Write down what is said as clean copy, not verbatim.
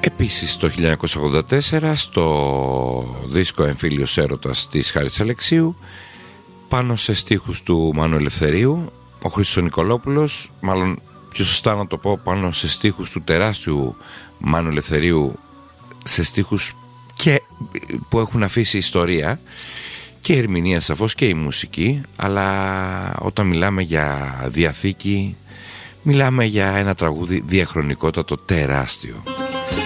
Επίσης το 1984 στο δίσκο Εμφύλιος Έρωτας της Χάρης Αλεξίου, πάνω σε στίχους του Μάνου Ελευθερίου, ο Χρήστος Νικολόπουλος, μάλλον πιο σωστά να το πω, πάνω σε στίχους του τεράστιου Μάνου Ελευθερίου, σε στίχους και που έχουν αφήσει ιστορία, και η ερμηνεία σαφώς και η μουσική, αλλά όταν μιλάμε για διαθήκη μιλάμε για ένα τραγούδι διαχρονικότατο, τεράστιο.